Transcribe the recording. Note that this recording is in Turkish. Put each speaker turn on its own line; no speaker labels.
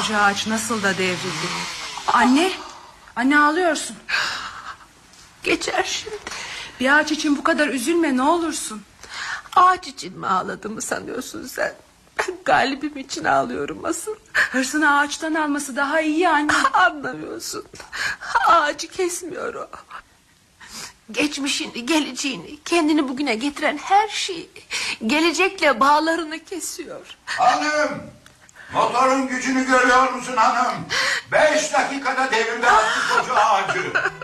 koca ağaç nasıl da devrildi. Anne, anne ağlıyorsun.
Geçer şimdi.
Bir ağaç için bu kadar üzülme, ne olursun.
Ağaç için mi ağladığımı sanıyorsun sen? Ben Galip'im için ağlıyorum asıl.
Hırsını ağaçtan alması daha iyi anne.
Anlamıyorsun. Ağacı kesmiyor o. Geçmişini, geleceğini, kendini bugüne getiren her şeyi, gelecekle bağlarını kesiyor.
Hanım, motorun gücünü görüyor musun hanım? 5 dakikada devirde attı koca ağacı.